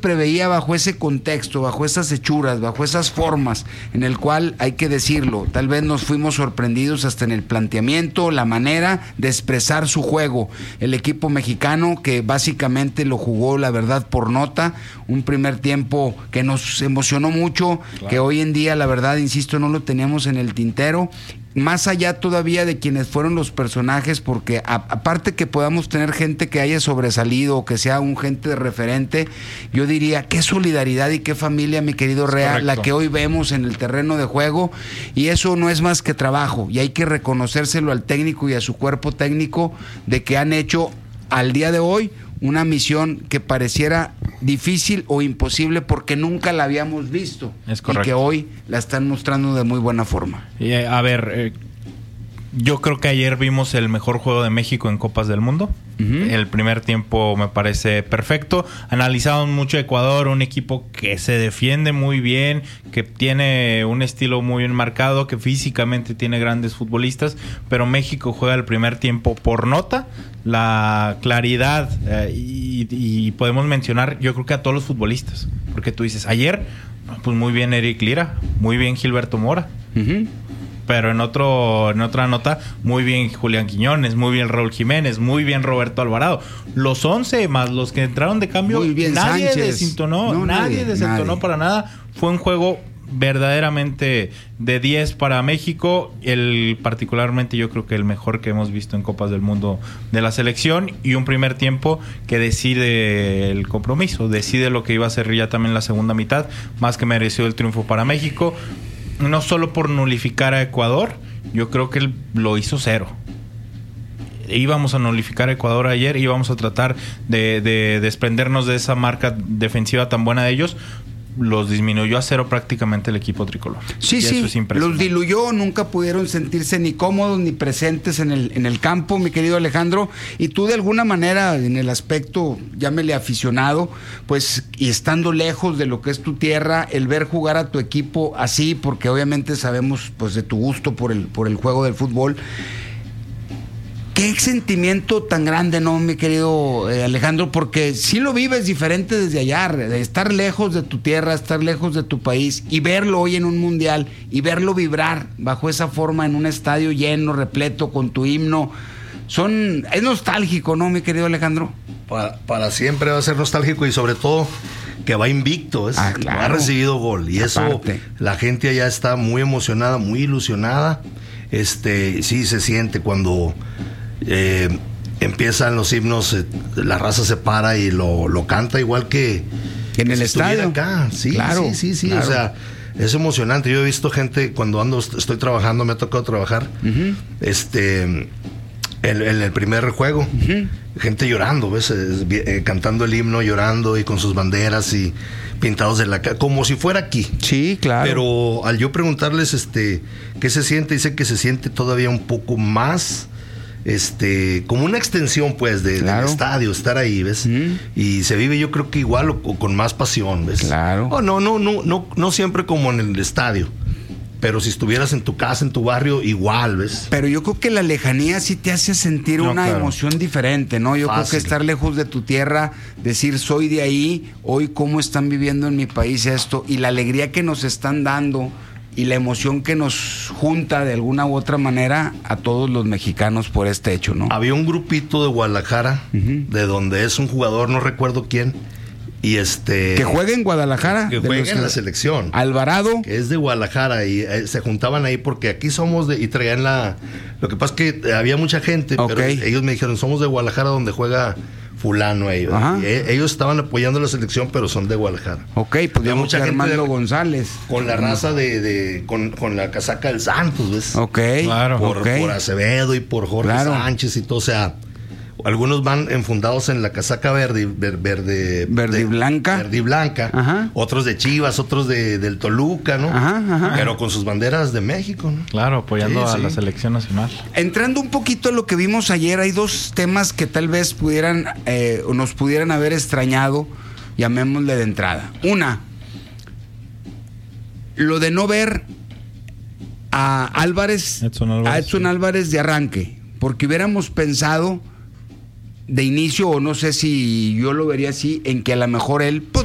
preveía bajo ese contexto, bajo esas hechuras, bajo esas formas, en el cual, hay que decirlo, tal vez nos fuimos sorprendidos hasta en el planteamiento, la manera de expresar su juego. El equipo mexicano, que básicamente lo jugó, la verdad, por nota, un primer tiempo que nos emocionó mucho, claro, que hoy en día, la verdad, insisto, no lo teníamos en el tintero. Más allá todavía de quienes fueron los personajes, porque aparte que podamos tener gente que haya sobresalido o que sea un gente de referente, yo diría qué solidaridad y qué familia, mi querido Rea, la que hoy vemos en el terreno de juego, y eso no es más que trabajo, y hay que reconocérselo al técnico y a su cuerpo técnico de que han hecho al día de hoy una misión que pareciera difícil o imposible porque nunca la habíamos visto. Es correcto. Y que hoy la están mostrando de muy buena forma. A ver, yo creo que ayer vimos el mejor juego de México en Copas del Mundo. El primer tiempo me parece perfecto. Analizamos mucho Ecuador, un equipo que se defiende muy bien, que tiene un estilo muy bien marcado, que físicamente tiene grandes futbolistas, pero México juega el primer tiempo por nota, la claridad, y podemos mencionar, yo creo que a todos los futbolistas, porque tú dices, ayer, pues muy bien Eric Lira, muy bien Gilberto Mora. Pero en otra nota, muy bien Julián Quiñones, muy bien Raúl Jiménez, muy bien Roberto Alvarado. Los 11 más los que entraron de cambio, muy bien, nadie Sánchez. Desintonó, nadie desentonó para nada. Fue un juego verdaderamente de 10 para México, particularmente yo creo que el mejor que hemos visto en Copas del Mundo de la selección, y un primer tiempo que decide el compromiso, decide lo que iba a ser ya también la segunda mitad, más que mereció el triunfo para México. No solo por nulificar a Ecuador, yo creo que él lo hizo 0. Íbamos a nulificar a Ecuador ayer, íbamos a tratar de desprendernos de esa marca defensiva tan buena de ellos. Los disminuyó a 0 prácticamente el equipo tricolor. Sí, sí, los diluyó, nunca pudieron sentirse ni cómodos ni presentes en el campo, mi querido Alejandro, y tú de alguna manera en el aspecto, llámele aficionado, pues, y estando lejos de lo que es tu tierra, el ver jugar a tu equipo así, porque obviamente sabemos pues de tu gusto por el juego del fútbol. Qué sentimiento tan grande, ¿no, mi querido Alejandro? Porque sí lo vives diferente desde allá, de estar lejos de tu tierra, estar lejos de tu país, y verlo hoy en un mundial, y verlo vibrar bajo esa forma en un estadio lleno, repleto, con tu himno. Es nostálgico, ¿no, mi querido Alejandro? Para siempre va a ser nostálgico, y sobre todo que va invicto, claro. No ha recibido gol, y aparte, eso la gente allá está muy emocionada, muy ilusionada. Sí se siente cuando empiezan los himnos, la raza se para y lo canta igual que en el estadio acá. Sí, claro, sí, claro. O sea, es emocionante. Yo he visto gente cuando estoy trabajando, me ha tocado trabajar, en el primer juego, gente llorando, ¿ves? Cantando el himno, llorando, y con sus banderas y pintados de la cara, como si fuera aquí. Sí, claro. Pero al yo preguntarles qué se siente, dice que se siente todavía un poco más como una extensión pues del estadio, estar ahí, ¿ves? Y se vive, yo creo que igual o con más pasión, ¿ves? Claro. No siempre como en el estadio, pero si estuvieras en tu casa, en tu barrio, igual, ¿ves? Pero yo creo que la lejanía sí te hace sentir una emoción diferente, ¿no? Yo creo que estar lejos de tu tierra, decir soy de ahí, hoy cómo están viviendo en mi país esto, y la alegría que nos están dando, y la emoción que nos junta de alguna u otra manera a todos los mexicanos por este hecho, ¿no? Había un grupito de Guadalajara, de donde es un jugador, no recuerdo quién, y que juega en Guadalajara, que juega en la selección, Alvarado, que es de Guadalajara, y se juntaban ahí porque aquí somos y traían lo que pasa es que había mucha gente, pero ellos me dijeron, somos de Guadalajara, donde juega fulano. Ellos estaban apoyando la selección, pero son de Guadalajara. Pues ya mucha Armando González con la raza con la casaca del Santos, ¿ves? Claro. Por Acevedo y por Jorge Sánchez y todo. O sea, algunos van enfundados en la casaca verde y blanca. Otros de Chivas, otros del Toluca, ¿no? Pero con sus banderas de México, ¿no? Claro, apoyando a la selección nacional. Entrando un poquito a lo que vimos ayer, hay dos temas que tal vez nos pudieran haber extrañado, llamémosle de entrada. Una, lo de no ver a Edson Álvarez de arranque, porque hubiéramos pensado de inicio, o no sé si yo lo vería así, en que a lo mejor él